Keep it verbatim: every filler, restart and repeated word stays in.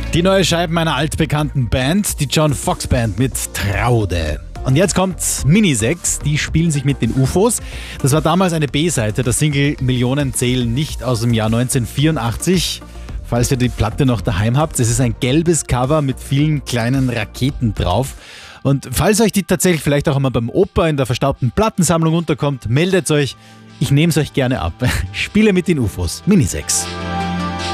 Die neue Scheibe meiner altbekannten Band, die John Foxx Band mit Traude. Und jetzt kommt Mini sechs, die spielen sich mit den U F Os. Das war damals eine B-Seite der Single Millionen zählen nicht aus dem Jahr neunzehnhundertvierundachtzig. Falls ihr die Platte noch daheim habt, es ist ein gelbes Cover mit vielen kleinen Raketen drauf. Und falls euch die tatsächlich vielleicht auch einmal beim Opa in der verstaubten Plattensammlung unterkommt, meldet euch. Ich nehme es euch gerne ab. Spiele mit den U F Os. Mini sechs.